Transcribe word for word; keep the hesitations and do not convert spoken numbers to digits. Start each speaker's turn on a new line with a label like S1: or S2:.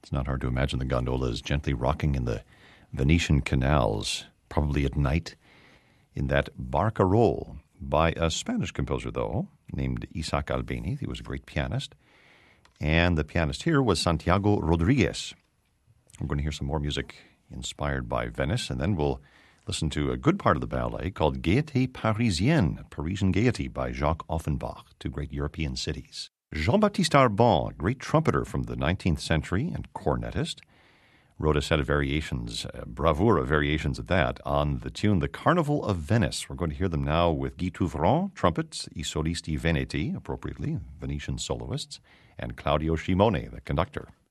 S1: It's not hard to imagine the gondolas gently rocking in the Venetian canals, probably at night, in that barcarolle by a Spanish composer, though, named Isaac Albéniz. He was a great pianist. And the pianist here was Santiago Rodriguez. We're going to hear some more music inspired by Venice, and then we'll listen to a good part of the ballet called Gaieté Parisienne, Parisian Gaiety by Jacques Offenbach, two great European cities. Jean-Baptiste Arbon, great trumpeter from the nineteenth century and cornetist, wrote a set of variations, uh, bravura variations at that, on the tune The Carnival of Venice. We're going to hear them now with Guy Touvrant, trumpets, I Solisti Veneti, appropriately, Venetian soloists, and Claudio Scimone, the conductor.